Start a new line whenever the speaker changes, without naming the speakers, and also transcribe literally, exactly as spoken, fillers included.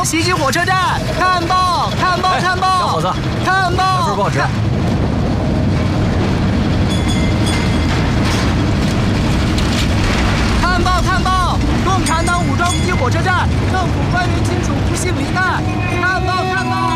袭击火车站！看报，看报，看报！
小伙子，
看报，
拿份报纸。
看报，看报！共产党武装袭击火车站，政府官员亲属不幸罹难。看报，看报！